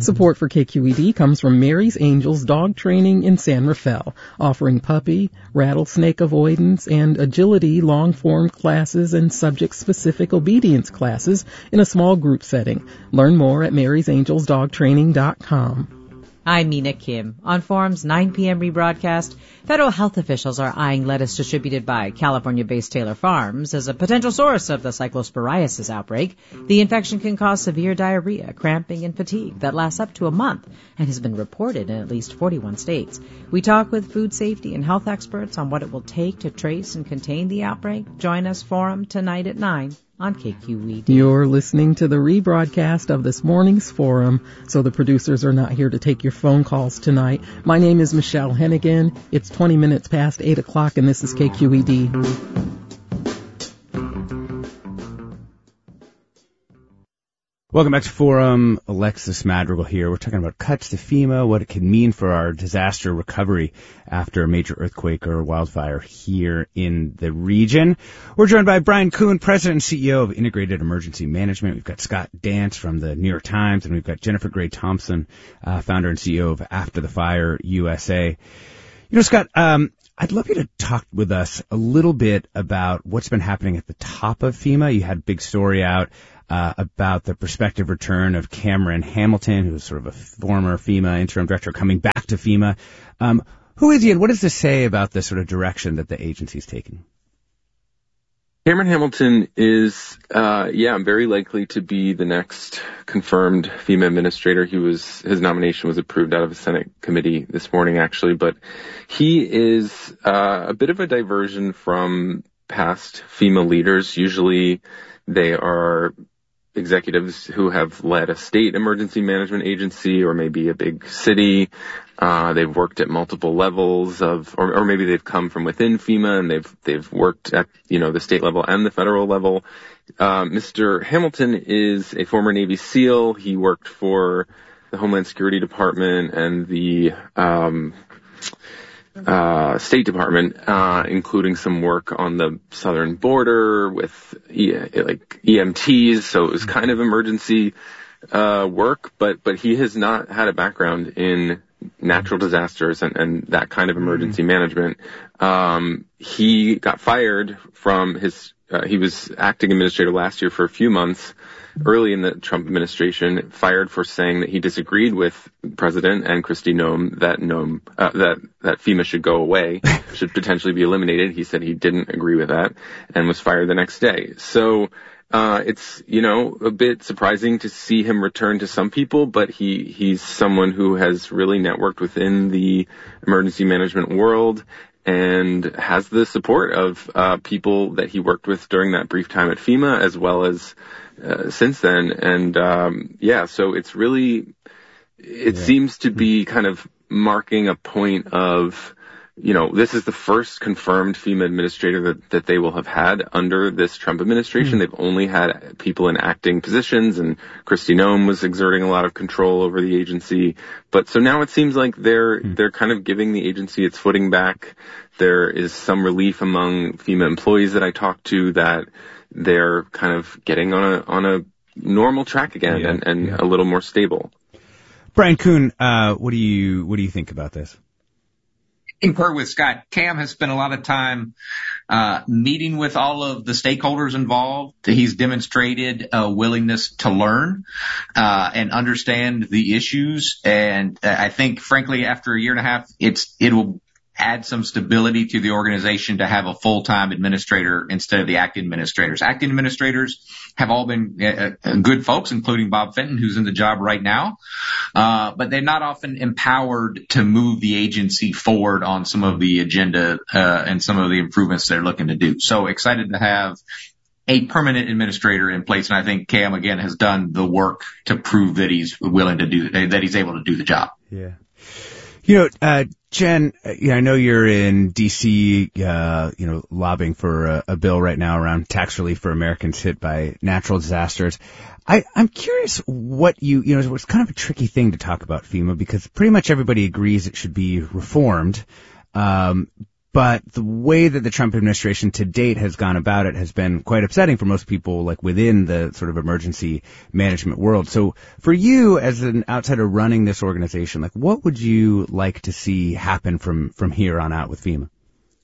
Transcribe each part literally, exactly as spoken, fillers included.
Support for K Q E D comes from Mary's Angels Dog Training in San Rafael, offering puppy, rattlesnake avoidance, and agility long-form classes and subject-specific obedience classes in a small group setting. Learn more at marys angels dog training dot com. I'm Mina Kim. On Forum's nine p.m. rebroadcast, federal health officials are eyeing lettuce distributed by California-based Taylor Farms as a potential source of the cyclosporiasis outbreak. The infection can cause severe diarrhea, cramping, and fatigue that lasts up to a month and has been reported in at least forty-one states. We talk with food safety and health experts on what it will take to trace and contain the outbreak. Join us Forum tonight at nine. On K Q E D. You're listening to the rebroadcast of this morning's Forum, so the producers are not here to take your phone calls tonight. My name is Michelle Hennigan. It's twenty minutes past eight o'clock, and this is K Q E D. Welcome back to Forum. Alexis Madrigal here. We're talking about cuts to FEMA, what it can mean for our disaster recovery after a major earthquake or wildfire here in the region. We're joined by Brian Kuhn, President and C E O of Integrated Emergency Management. We've got Scott Dance from the New York Times, and we've got Jennifer Gray Thompson, uh, founder and C E O of After the Fire U S A. You know, Scott, um, I'd love you to talk with us a little bit about what's been happening at the top of FEMA. You had a big story out Uh, about the prospective return of Cameron Hamilton, who was sort of a former FEMA interim director, coming back to FEMA. Um, who is he, and what does this say about the sort of direction that the agency's taking? Cameron Hamilton is, uh, yeah, very likely to be the next confirmed FEMA administrator. He was, his nomination was approved out of a Senate committee this morning, actually, but he is uh, a bit of a diversion from past FEMA leaders. Usually they are executives who have led a state emergency management agency or maybe a big city. Uh, they've worked at multiple levels of, or, or maybe they've come from within FEMA and they've, they've worked at, you know, the state level and the federal level. Uh, Mister Hamilton is a former Navy SEAL. He worked for the Homeland Security Department and the, um, Uh, State Department, uh, including some work on the southern border with e- like E M Ts. So it was kind of emergency, uh, work, but, but he has not had a background in natural disasters and, and that kind of emergency management. Um, he got fired from his, uh, he was acting administrator last year for a few months early in the Trump administration, fired for saying that he disagreed with the president and Kristi Noem that Noem, uh, that, that FEMA should go away, should potentially be eliminated. He said he didn't agree with that and was fired the next day. So, uh, it's, you know, a bit surprising to see him return to some people, but he, he's someone who has really networked within the emergency management world and has the support of, uh, people that he worked with during that brief time at FEMA as well as Uh, since then. And, um, yeah, so it's really, it yeah. seems to be kind of marking a point of, you know, this is the first confirmed FEMA administrator that, that they will have had under this Trump administration. Mm. They've only had people in acting positions, and Kristi Noem was exerting a lot of control over the agency. But so now it seems like they're, mm. they're kind of giving the agency its footing back. There is some relief among FEMA employees that I talked to that they're kind of getting on a on a normal track again yeah, and, and yeah. a little more stable. Brian Kuhn, uh, what do you what do you think about this? In part with Scott, Cam has spent a lot of time uh meeting with all of the stakeholders involved. He's demonstrated a willingness to learn uh and understand the issues. And I think, frankly, after a year and a half, it's it will add some stability to the organization to have a full-time administrator instead of the acting administrators. Acting administrators have all been uh, good folks, including Bob Fenton, who's in the job right now. Uh, but they're not often empowered to move the agency forward on some of the agenda, uh, and some of the improvements they're looking to do. So excited to have a permanent administrator in place. And I think Cam, again, has done the work to prove that he's willing to do, that he's able to do the job. Yeah. You know, uh, Jen, you know, I know you're in D C, uh, you know, lobbying for a, a bill right now around tax relief for Americans hit by natural disasters. I, I'm curious what you, you know, it's kind of a tricky thing to talk about FEMA because pretty much everybody agrees it should be reformed. Um, but the way that the Trump administration to date has gone about it has been quite upsetting for most people, like within the sort of emergency management world. So for you as an outsider running this organization, like what would you like to see happen from, from here on out with FEMA?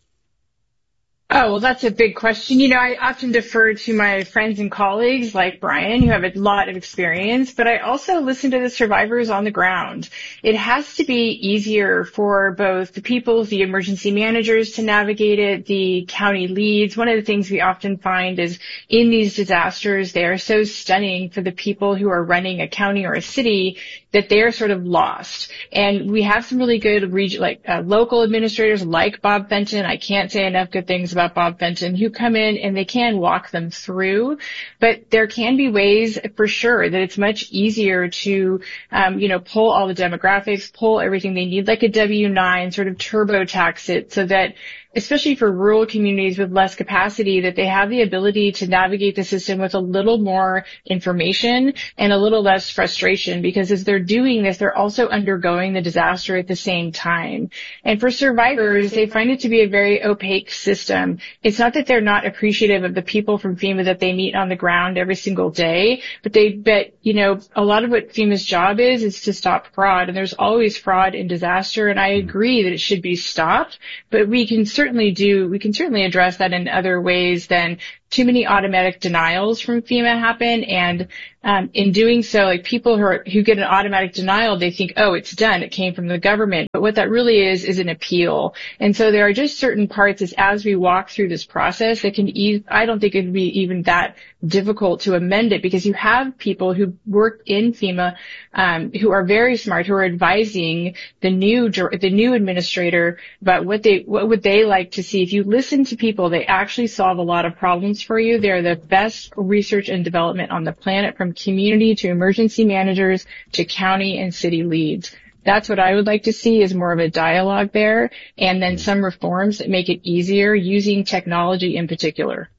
Oh, well, that's a big question. You know, I often defer to my friends and colleagues like Brian, who have a lot of experience, but I also listen to the survivors on the ground. It has to be easier for both the people, the emergency managers to navigate it, the county leads. One of the things we often find is in these disasters, they are so stunning for the people who are running a county or a city that they're sort of lost. And we have some really good region, like uh, local administrators like Bob Fenton. I can't say enough good things about Bob Fenton, who come in and they can walk them through. But there can be ways for sure that it's much easier to, um, you know, pull all the demographics, pull everything they need, like a W nine, sort of turbo tax it so that, especially for rural communities with less capacity, that they have the ability to navigate the system with a little more information and a little less frustration, because as they're doing this, they're also undergoing the disaster at the same time. And for survivors, they find it to be a very opaque system. It's not that they're not appreciative of the people from FEMA that they meet on the ground every single day, but they bet, you know, a lot of what FEMA's job is, is to stop fraud. And there's always fraud in disaster. And I agree that it should be stopped, but we can certainly Certainly do. We can certainly address that in other ways than too many automatic denials from FEMA happen. And um, in doing so, like people who are, who get an automatic denial, they think, oh, it's done. It came from the government. But what that really is, is an appeal. And so there are just certain parts as, as we walk through this process that can e- I don't think it would be even that difficult to amend it, because you have people who work in FEMA um, who are very smart, who are advising the new the new administrator about what they what would they like to see. If you listen to people, they actually solve a lot of problems for you. They're the best research and development on the planet, from community to emergency managers to county and city leads. That's what I would like to see, is more of a dialogue there, and then some reforms that make it easier using technology in particular.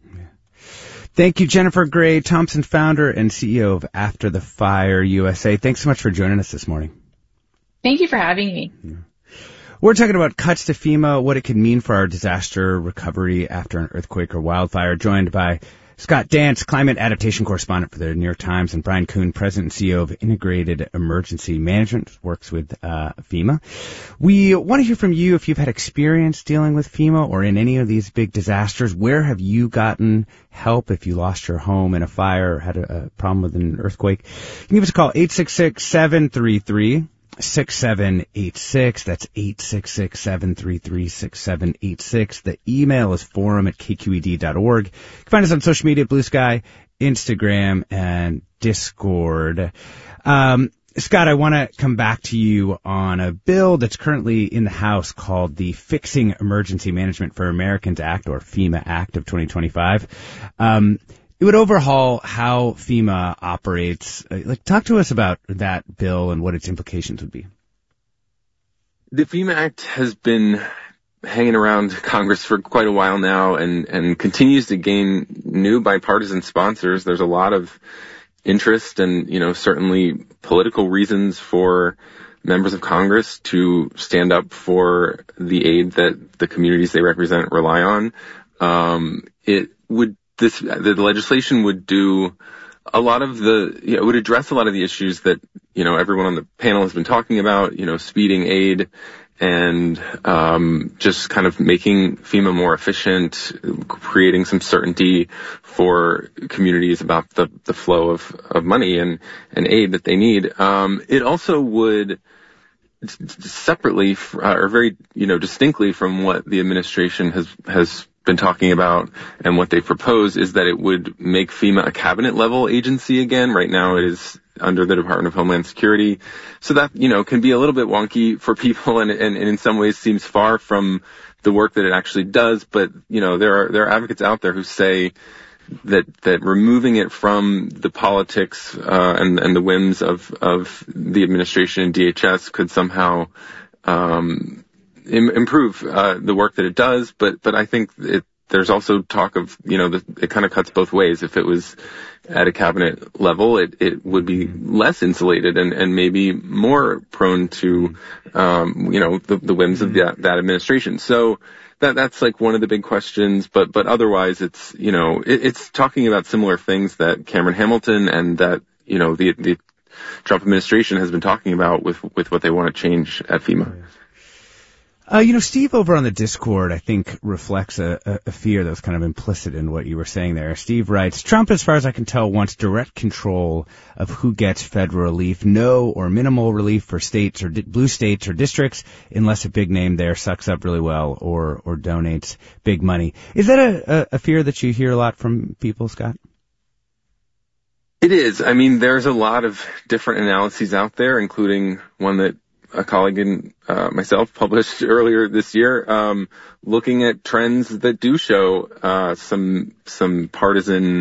Thank you, Jennifer Gray Thompson, founder and C E O of After the Fire U S A. Thanks so much for joining us this morning. Thank you for having me. Yeah. We're talking about cuts to FEMA, what it could mean for our disaster recovery after an earthquake or wildfire, joined by Scott Dance, climate adaptation correspondent for the New York Times, and Brian Kuhn, president and C E O of Integrated Emergency Management, works with uh, FEMA. We want to hear from you if you've had experience dealing with FEMA or in any of these big disasters. Where have you gotten help if you lost your home in a fire or had a, a problem with an earthquake? You can give us a call, eight six six, seven three three, six seven eight six. That's eight six six, seven three three, six seven eight six. The email is forum at k q e d dot org. You can find us on social media, Blue Sky, Instagram, and Discord. Um, Scott, I want to come back to you on a bill that's currently in the House called the Fixing Emergency Management for Americans Act, or FEMA Act of twenty twenty-five. Um, It would overhaul how FEMA operates. Like, talk to us about that bill and what its implications would be. The FEMA Act has been hanging around Congress for quite a while now, and, and continues to gain new bipartisan sponsors. There's a lot of interest and, you know, certainly political reasons for members of Congress to stand up for the aid that the communities they represent rely on. Um, it would This, the legislation would do a lot of the, you know, it would address a lot of the issues that, you know, everyone on the panel has been talking about, you know, speeding aid and, um, just kind of making FEMA more efficient, creating some certainty for communities about the, the flow of, of money and, and aid that they need. Um, it also would separately, or very, you know, distinctly from what the administration has, has been talking about and what they propose, is that it would make FEMA a cabinet level agency again. Right now it is under the Department of Homeland Security. So that, you know, can be a little bit wonky for people and, and, and in some ways seems far from the work that it actually does. But, you know, there are, there are advocates out there who say that, that removing it from the politics, uh, and, and the whims of, of the administration and D H S could somehow, um, improve uh, the work that it does, but but I think it, there's also talk of, you know, the, it kind of cuts both ways. If it was at a cabinet level, it, it would be less insulated and, and maybe more prone to, um, you know, the, the whims of that, that administration. So that, that's like one of the big questions, but, but otherwise it's, you know, it, it's talking about similar things that Cameron Hamilton and that, you know, the, the Trump administration has been talking about with, with what they want to change at FEMA. Uh, you know, Steve over on the Discord, I think, reflects a, a, a fear that was kind of implicit in what you were saying there. Steve writes, Trump, as far as I can tell, wants direct control of who gets federal relief, no or minimal relief for states or di- blue states or districts, unless a big name there sucks up really well or, or donates big money. Is that a, a fear that you hear a lot from people, Scott? It is. I mean, there's a lot of different analyses out there, including one that a colleague and uh, myself published earlier this year, um, looking at trends that do show uh, some some partisan,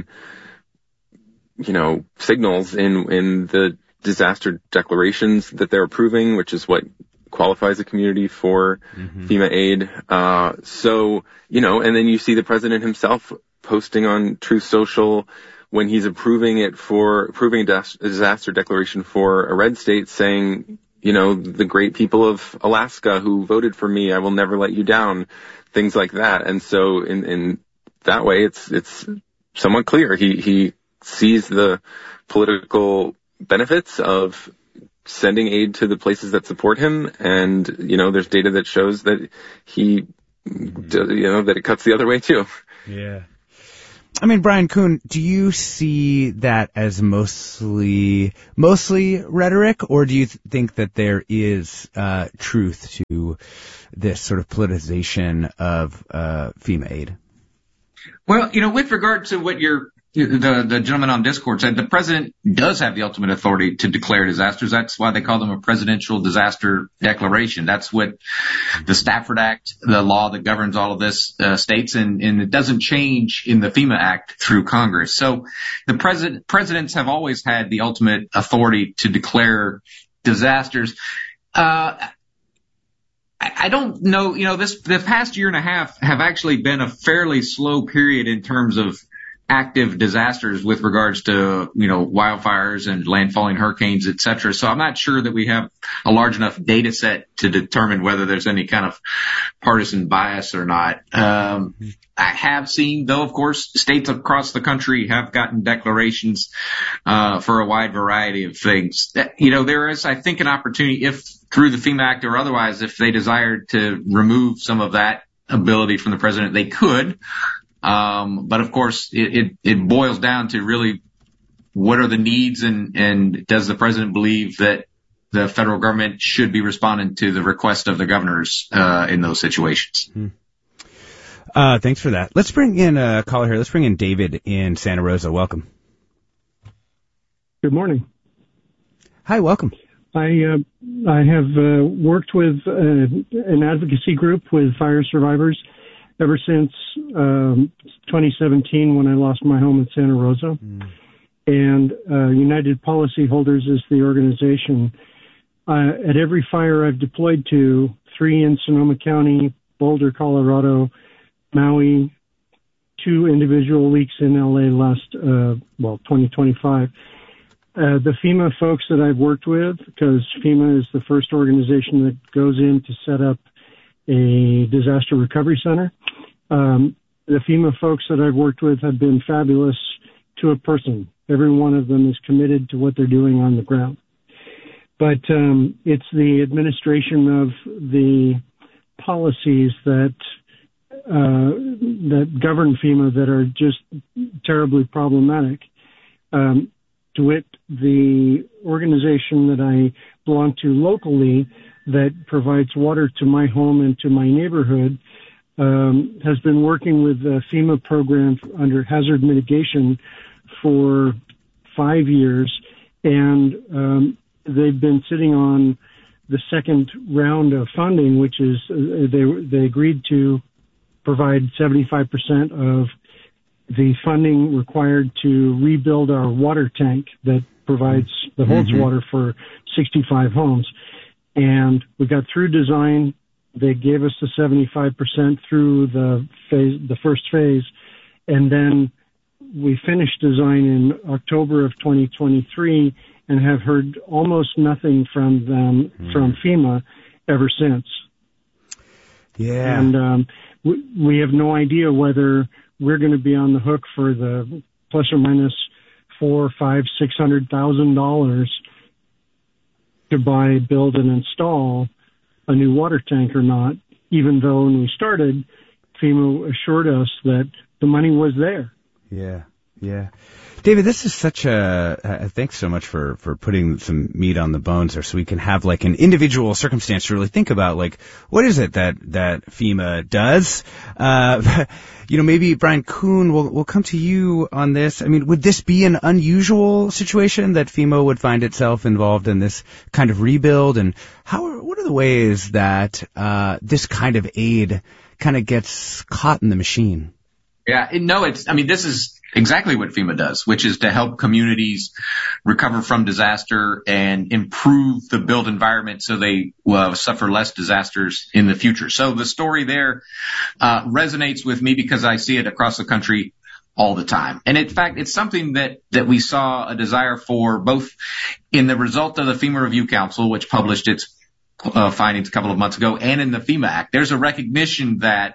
you know, signals in in the disaster declarations that they're approving, which is what qualifies a community for mm-hmm. FEMA aid. Uh, so, you know, and then you see the president himself posting on Truth Social when he's approving it for approving a disaster declaration for a red state, saying, you know, the great people of Alaska who voted for me, I will never let you down, things like that. And so in, in that way, it's, it's somewhat clear. He, he sees the political benefits of sending aid to the places that support him. And, you know, there's data that shows that he, you know, that it cuts the other way too. Yeah. I mean, Brian Kuhn, do you see that as mostly mostly rhetoric, or do you th- think that there is uh, truth to this sort of politicization of uh, FEMA aid? Well, you know, with regard to what you're the, the gentleman on Discord said, the president does have the ultimate authority to declare disasters. That's why they call them a presidential disaster declaration. That's what the Stafford Act, the law that governs all of this, uh, states, and, and it doesn't change in the FEMA Act through Congress. So the president, presidents have always had the ultimate authority to declare disasters. Uh, I don't know, you know, this, the past year and a half have actually been a fairly slow period in terms of active disasters with regards to, you know, wildfires and landfalling hurricanes, et cetera. So I'm not sure that we have a large enough data set to determine whether there's any kind of partisan bias or not. Um, I have seen, though, of course, states across the country have gotten declarations uh, for a wide variety of things. That, you know, there is, I think, an opportunity, if through the FEMA Act or otherwise, if they desired to remove some of that ability from the president, they could. Um, but of course, it, it, it boils down to really what are the needs, and, and does the president believe that the federal government should be responding to the request of the governors uh, in those situations? Hmm. Uh, thanks for that. Let's bring in a caller here. Let's bring in David in Santa Rosa. Welcome. Good morning. Hi, welcome. I uh, I have uh, worked with uh, an advocacy group with fire survivors ever since um, twenty seventeen, when I lost my home in Santa Rosa. Mm. And uh, United Policyholders is the organization. Uh, at every fire I've deployed to, three in Sonoma County, Boulder, Colorado, Maui, two individual leaks in L A last, uh, well, twenty twenty-five. Uh, the FEMA folks that I've worked with, because FEMA is the first organization that goes in to set up a disaster recovery center. Um, the FEMA folks that I've worked with have been fabulous to a person. Every one of them is committed to what they're doing on the ground. But um, it's the administration of the policies that uh, that govern FEMA that are just terribly problematic. Um, to wit, the organization that I belong to locally that provides water to my home and to my neighborhood um, has been working with the FEMA program under hazard mitigation for five years, and um, they've been sitting on the second round of funding, which is uh, they they agreed to provide seventy-five percent of the funding required to rebuild our water tank that provides that holds mm-hmm. water for sixty-five homes. And we got through design. They gave us the seventy-five percent through the phase, the first phase, and then we finished design in October of twenty twenty-three and have heard almost nothing from them, mm. from FEMA ever since. Yeah. And um, we, we have no idea whether we're going to be on the hook for the plus or minus four, five, six hundred thousand dollars to buy, build, and install a new water tank or not, even though when we started, FEMA assured us that the money was there. Yeah, yeah. David, this is such a, uh, thanks so much for, for putting some meat on the bones there so we can have like an individual circumstance to really think about like, what is it that, that FEMA does? Uh, you know, maybe Brian Kuhn, we'll, we'll come to you on this. I mean, would this be an unusual situation that FEMA would find itself involved in this kind of rebuild? And how, what are the ways that, uh, this kind of aid kind of gets caught in the machine? Yeah, no, it's, I mean, this is exactly what FEMA does, which is to help communities recover from disaster and improve the built environment so they uh, suffer less disasters in the future. So the story there uh, resonates with me because I see it across the country all the time. And in fact, it's something that, that we saw a desire for both in the result of the FEMA Review Council, which published its uh, findings a couple of months ago, and in the FEMA Act. There's a recognition that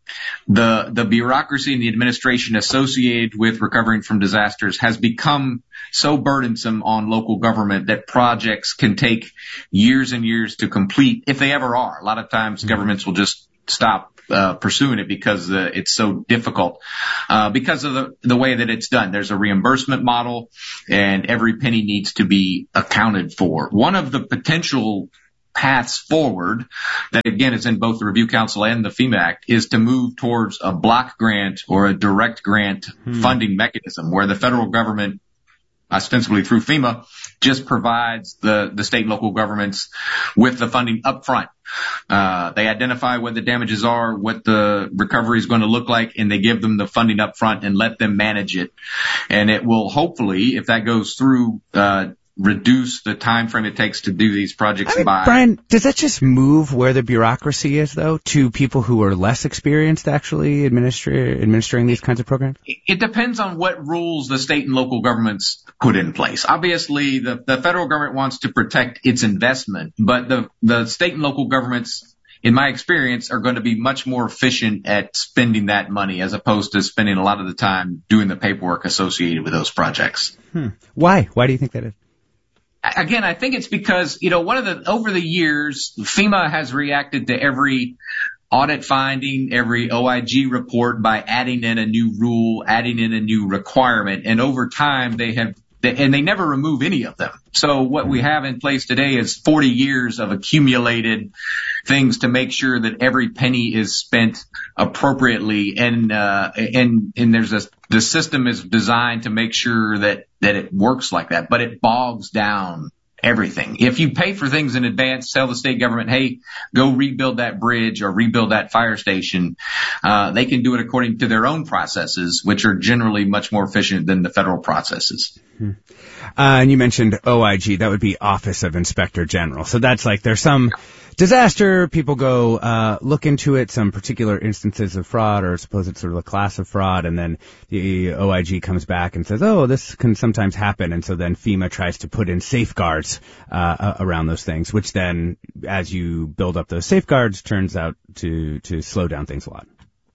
The, the bureaucracy and the administration associated with recovering from disasters has become so burdensome on local government that projects can take years and years to complete, if they ever are. A lot of times mm-hmm. governments will just stop uh, pursuing it because uh, it's so difficult, uh, because of the, the way that it's done. There's a reimbursement model, and every penny needs to be accounted for. One of the potential paths forward that again is in both the Review Council and the FEMA Act is to move towards a block grant or a direct grant hmm. funding mechanism where the federal government, ostensibly through FEMA, just provides the, the state and local governments with the funding up front. Uh, they identify what the damages are, what the recovery is going to look like, and they give them the funding up front and let them manage it. And it will hopefully, if that goes through, uh, reduce the time frame it takes to do these projects I mean, by. Brian, does that just move where the bureaucracy is, though, to people who are less experienced actually administer, administering these kinds of programs? It depends on what rules the state and local governments put in place. Obviously, the, the federal government wants to protect its investment, but the, the state and local governments, in my experience, are going to be much more efficient at spending that money as opposed to spending a lot of the time doing the paperwork associated with those projects. Hmm. Why? Why do you think that is? Again, I think it's because, you know, one of the, over the years, FEMA has reacted to every audit finding, every O I G report by adding in a new rule, adding in a new requirement. And over time, they have, and they never remove any of them. So what we have in place today is forty years of accumulated things to make sure that every penny is spent appropriately. And, uh, and, and there's a, the system is designed to make sure that, that it works like that, but it bogs down everything. If you pay for things in advance, tell the state government, hey, go rebuild that bridge or rebuild that fire station, uh, they can do it according to their own processes, which are generally much more efficient than the federal processes. Hmm. Uh, and you mentioned O I G, that would be Office of Inspector General. So that's like there's some disaster, people go uh look into it, some particular instances of fraud, or suppose it's sort of a class of fraud, and then the O I G comes back and says, oh, this can sometimes happen, and so then FEMA tries to put in safeguards uh around those things, which then, as you build up those safeguards, turns out to to slow down things a lot.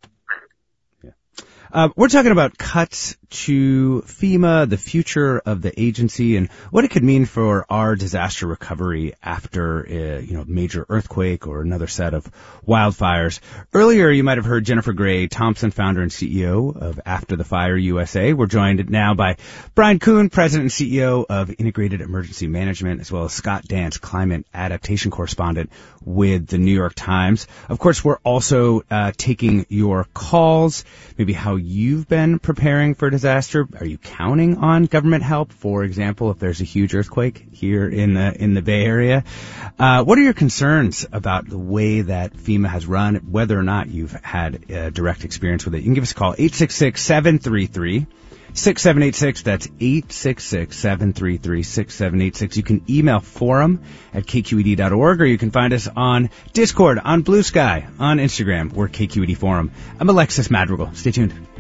Uh, we're talking about cuts to FEMA, the future of the agency, and what it could mean for our disaster recovery after a, you know, major earthquake or another set of wildfires. Earlier, you might have heard Jennifer Gray Thompson, founder and C E O of After the Fire U S A. We're joined now by Brian Kuhn, president and C E O of Integrated Emergency Management, as well as Scott Dance, climate adaptation correspondent with the New York Times. Of course, we're also uh, taking your calls, maybe how you've been preparing for disaster. Are you counting on government help? For example, if there's a huge earthquake here in the in the Bay Area, uh, what are your concerns about the way that FEMA has run? Whether or not you've had uh, direct experience with it, you can give us a call eight six six, seven three three, six seven eight six. That's eight six six, seven three three, six seven eight six. You can email forum at k q e d dot org, or you can find us on Discord, on Blue Sky, on Instagram. We're K Q E D Forum. I'm Alexis Madrigal. Stay tuned.